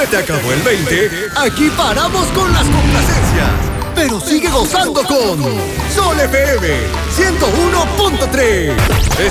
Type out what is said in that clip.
se te acabó el 20, aquí paramos con las complacencias. Pero sigue gozando con Sol FM 101.3.